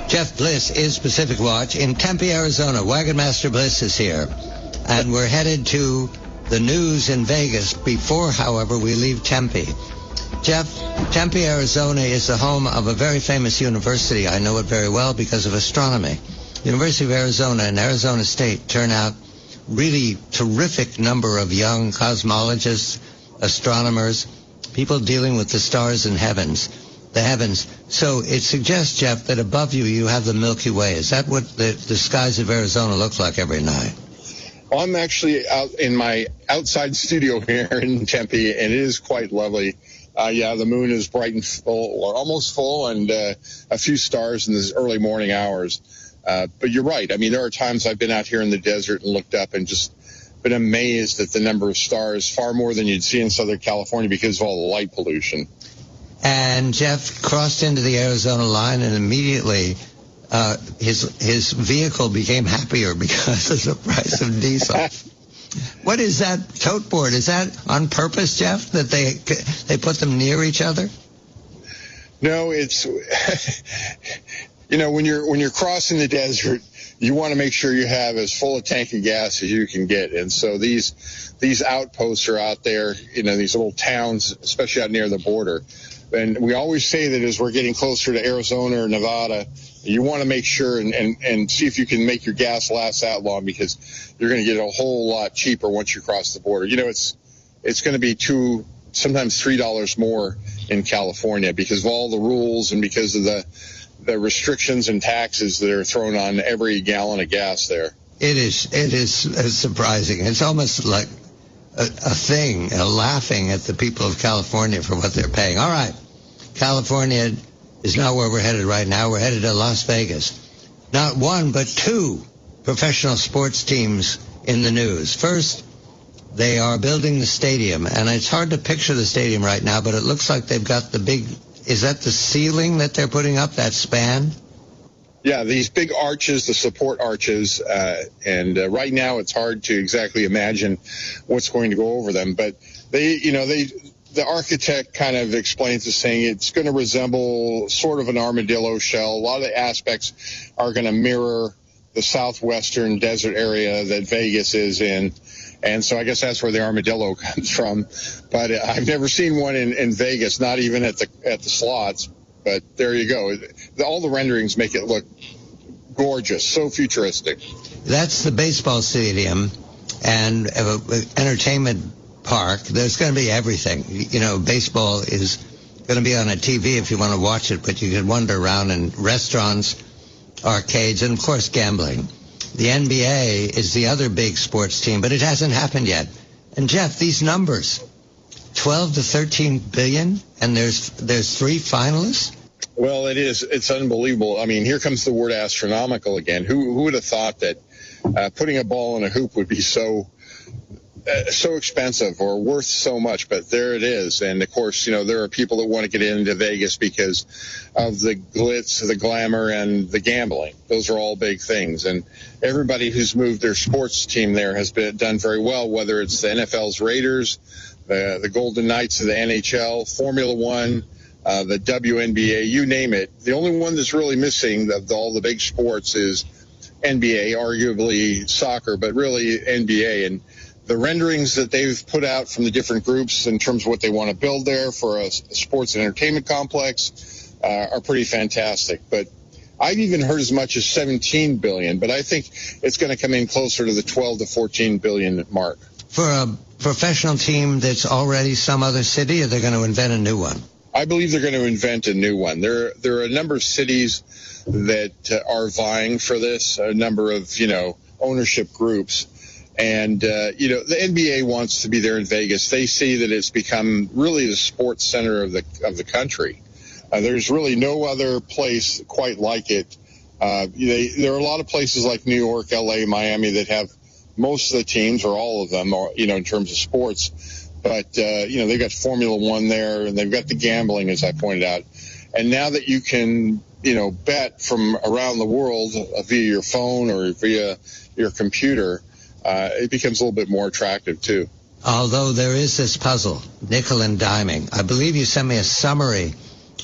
Jeff Bliss is Pacific Watch in Tempe, Arizona. Wagon Master Bliss is here. And we're headed to the news in Vegas before, however, we leave Tempe. Jeff, Tempe, Arizona is the home of a very famous university. I know it very well because of astronomy. University of Arizona and Arizona State turn out really terrific number of young cosmologists, astronomers, people dealing with the stars and the heavens. So it suggests, Jeff, that above you, you have the Milky Way. Is that what the skies of Arizona look like every night? Well, I'm actually out in my outside studio here in Tempe, and it is quite lovely. The moon is bright and full, or almost full, and a few stars in these early morning hours. But you're right. I mean, there are times I've been out here in the desert and looked up and just been amazed at the number of stars, far more than you'd see in Southern California because of all the light pollution. And Jeff crossed into the Arizona line, and immediately his vehicle became happier because of the price of diesel. What is that tote board? Is that on purpose, Jeff, that they put them near each other? No, it's when you're crossing the desert, you want to make sure you have as full a tank of gas as you can get, and so these outposts are out there, these little towns, especially out near the border. And we always say that as we're getting closer to Arizona or Nevada, you want to make sure and see if you can make your gas last that long, because you're going to get a whole lot cheaper once you cross the border. It's going to be sometimes $3 more in California because of all the rules and because of the restrictions and taxes that are thrown on every gallon of gas there. It is surprising. It's almost like a thing, laughing at the people of California for what they're paying. All right, California is not where we're headed right now. We're headed to Las Vegas. Not one, but two professional sports teams in the news. First, they are building the stadium, and it's hard to picture the stadium right now, but it looks like they've got the big, is that the ceiling that they're putting up, that span? Yeah, these big arches, the support arches, and right now it's hard to exactly imagine what's going to go over them. But the architect kind of explains it, saying it's going to resemble sort of an armadillo shell. A lot of the aspects are going to mirror the southwestern desert area that Vegas is in. And so I guess that's where the armadillo comes from. But I've never seen one in Vegas, not even at the slots. But there you go. All the renderings make it look gorgeous, so futuristic. That's the baseball stadium and entertainment park. There's going to be everything. Baseball is going to be on a TV if you want to watch it, but you can wander around in restaurants, arcades, and, of course, gambling. The NBA is the other big sports team, but it hasn't happened yet. And, Jeff, these numbers, 12 to 13 billion, and there's three finalists? Well, it is. It's unbelievable. I mean, here comes the word astronomical again. Who would have thought that putting a ball in a hoop would be so expensive or worth so much? But there it is. And, of course, there are people that want to get into Vegas because of the glitz, the glamour, and the gambling. Those are all big things. And everybody who's moved their sports team there has done very well, whether it's the NFL's Raiders, the Golden Knights of the NHL, Formula One, the WNBA, you name it. The only one that's really missing of all the big sports is NBA, arguably soccer, but really NBA. And the renderings that they've put out from the different groups in terms of what they want to build there for a sports and entertainment complex are pretty fantastic. But I've even heard as much as 17 billion, but I think it's going to come in closer to the 12 to 14 billion mark. For a professional team that's already some other city, or they're going to invent a new one? I believe they're going to invent a new one. There are a number of cities that are vying for this, a number of, ownership groups. And, the NBA wants to be there in Vegas. They see that it's become really the sports center of the country. There's really no other place quite like it. There are a lot of places like New York, LA, Miami that have most of the teams, or all of them, in terms of sports. But, they've got Formula One there, and they've got the gambling, as I pointed out. And now that you can, bet from around the world via your phone or via your computer, it becomes a little bit more attractive, too. Although there is this puzzle, nickel and diming. I believe you sent me a summary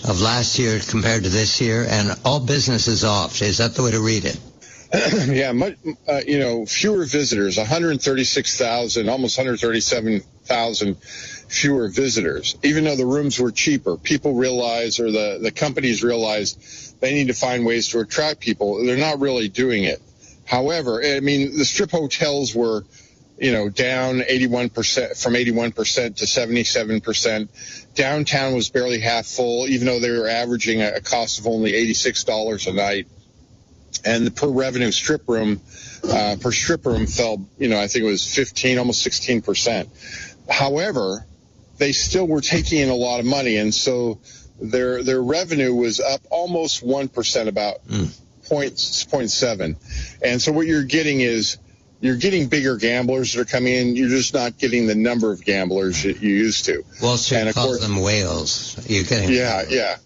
of last year compared to this year, and all business is off. Is that the way to read it? Yeah, fewer visitors, 136,000, almost 137,000 fewer visitors. Even though the rooms were cheaper, people realize, or the companies realize, they need to find ways to attract people. They're not really doing it. However, I mean, the strip hotels were, down 81%, from 81% to 77%. Downtown was barely half full, even though they were averaging a cost of only $86 a night. And the per revenue strip room fell, I think it was 15, almost 16%. However, they still were taking in a lot of money, and so their revenue was up almost 1%, about 0.7. And so what you're getting is you're getting bigger gamblers that are coming in. You're just not getting the number of gamblers that you used to. Wall Street calls them whales. You're getting yeah.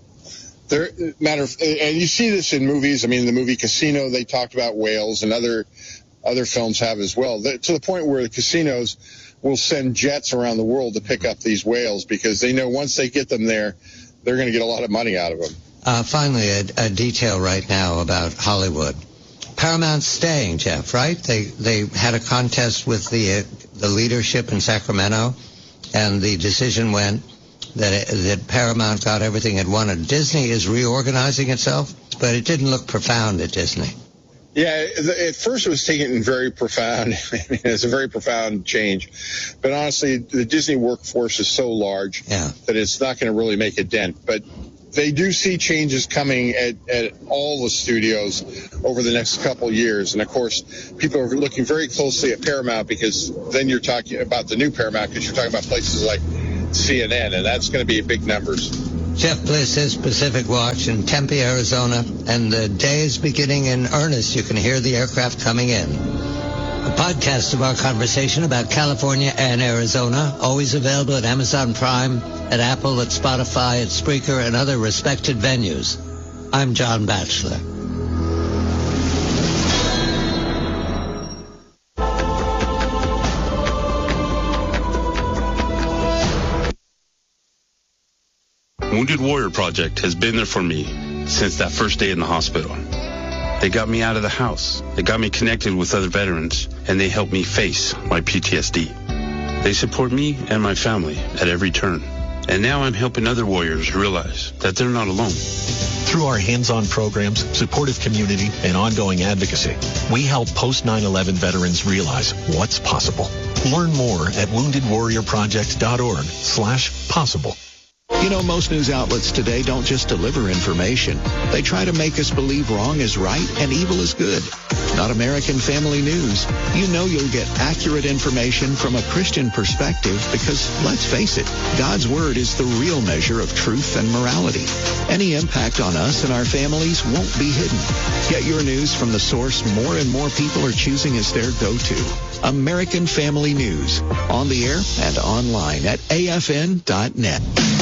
And you see this in movies. I mean, the movie Casino, they talked about whales, and other films have as well. To the point where the casinos will send jets around the world to pick up these whales, because they know once they get them there, they're going to get a lot of money out of them. Finally, a detail right now about Hollywood. Paramount's staying, Jeff, right? They had a contest with the leadership in Sacramento, and the decision went that Paramount got everything it wanted. Disney is reorganizing itself, but it didn't look profound at Disney. Yeah, at first it was taken very profound. It's a very profound change. But honestly, the Disney workforce is so large that it's not going to really make a dent. But they do see changes coming at all the studios over the next couple years. And, of course, people are looking very closely at Paramount, because then you're talking about the new Paramount, because you're talking about places like CNN, and that's going to be big numbers. Jeff Bliss is Pacific Watch in Tempe, Arizona, and the day is beginning in earnest. You can hear the aircraft coming in. A podcast of our conversation about California and Arizona, always available at Amazon Prime, at Apple, at Spotify, at Spreaker, and other respected venues. I'm John Batchelor. Wounded Warrior Project has been there for me since that first day in the hospital. They got me out of the house. They got me connected with other veterans, and they helped me face my PTSD. They support me and my family at every turn. And now I'm helping other warriors realize that they're not alone. Through our hands-on programs, supportive community, and ongoing advocacy, we help post-9/11 veterans realize what's possible. Learn more at woundedwarriorproject.org/possible. You know, most news outlets today don't just deliver information. They try to make us believe wrong is right and evil is good. Not American Family News. You know you'll get accurate information from a Christian perspective because, let's face it, God's Word is the real measure of truth and morality. Any impact on us and our families won't be hidden. Get your news from the source more and more people are choosing as their go-to. American Family News. On the air and online at afn.net.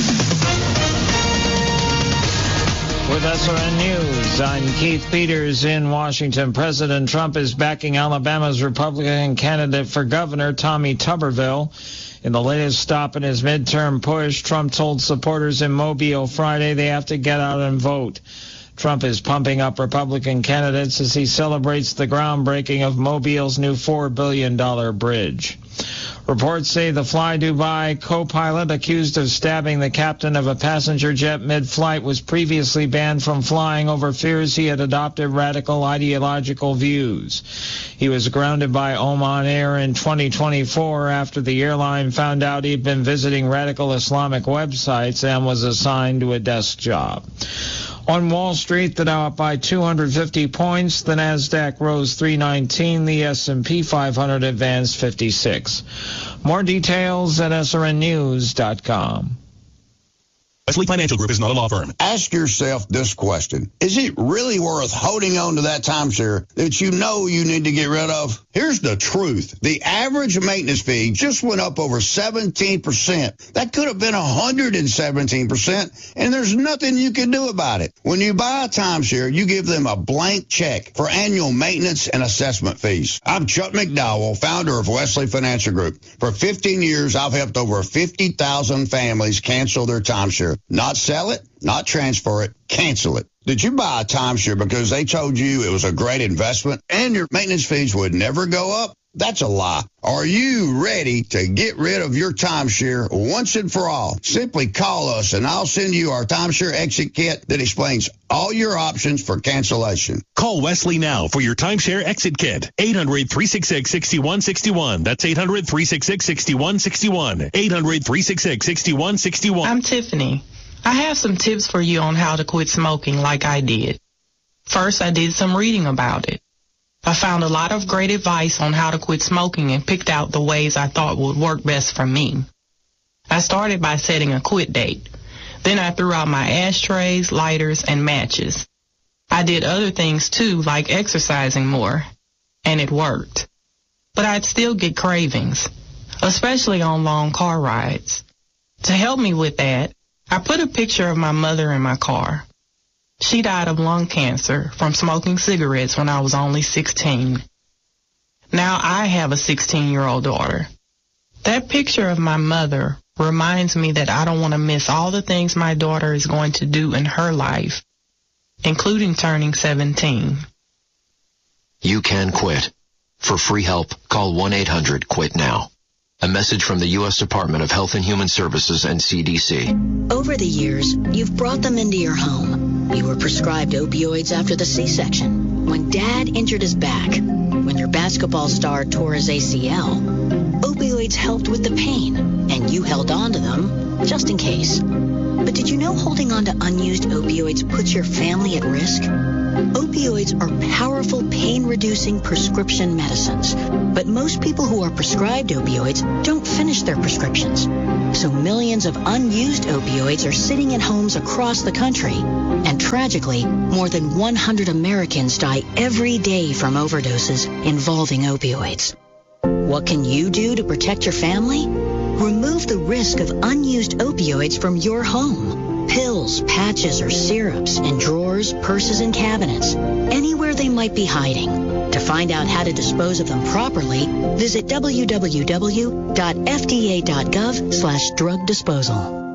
With SRN News, I'm Keith Peters in Washington. President Trump is backing Alabama's Republican candidate for governor, Tommy Tuberville. In the latest stop in his midterm push, Trump told supporters in Mobile Friday they have to get out and vote. Trump is pumping up Republican candidates as he celebrates the groundbreaking of Mobile's new $4 billion bridge. Reports say the Fly Dubai co-pilot accused of stabbing the captain of a passenger jet mid-flight was previously banned from flying over fears he had adopted radical ideological views. He was grounded by Oman Air in 2024 after the airline found out he'd been visiting radical Islamic websites and was assigned to a desk job. On Wall Street, the Dow up by 250 points. The Nasdaq rose 319. The S&P 500 advanced 56. More details at srnnews.com. Wesley Financial Group is not a law firm. Ask yourself this question. Is it really worth holding on to that timeshare that you know you need to get rid of? Here's the truth. The average maintenance fee just went up over 17%. That could have been 117%, and there's nothing you can do about it. When you buy a timeshare, you give them a blank check for annual maintenance and assessment fees. I'm Chuck McDowell, founder of Wesley Financial Group. For 15 years, I've helped over 50,000 families cancel their timeshare. Not sell it, not transfer it, cancel it. Did you buy a timeshare because they told you it was a great investment and your maintenance fees would never go up? That's a lie. Are you ready to get rid of your timeshare once and for all? Simply call us and I'll send you our timeshare exit kit that explains all your options for cancellation. Call Wesley now for your timeshare exit kit. 800-366-6161. That's 800-366-6161. 800-366-6161. I'm Tiffany. I have some tips for you on how to quit smoking like I did. First, I did some reading about it. I found a lot of great advice on how to quit smoking and picked out the ways I thought would work best for me. I started by setting a quit date. Then I threw out my ashtrays, lighters, and matches. I did other things too, like exercising more, and it worked. But I'd still get cravings, especially on long car rides. To help me with that, I put a picture of my mother in my car. She died of lung cancer from smoking cigarettes when I was only 16. Now I have a 16-year-old daughter. That picture of my mother reminds me that I don't want to miss all the things my daughter is going to do in her life, including turning 17. You can quit. For free help, call 1-800-QUIT-NOW. A message from the U.S. Department of Health and Human Services and CDC. Over the years, you've brought them into your home. You were prescribed opioids after the C-section, when Dad injured his back, when your basketball star tore his ACL. Opioids helped with the pain, and you held on to them just in case. But did you know holding on to unused opioids puts your family at risk? Opioids are powerful pain-reducing prescription medicines, but most people who are prescribed opioids don't finish their prescriptions. So millions of unused opioids are sitting in homes across the country. And tragically, more than 100 Americans die every day from overdoses involving opioids. What can you do to protect your family? Remove the risk of unused opioids from your home. Pills, patches, or syrups in drawers, purses, and cabinets, anywhere they might be hiding. To find out how to dispose of them properly, visit www.fda.gov/drug disposal.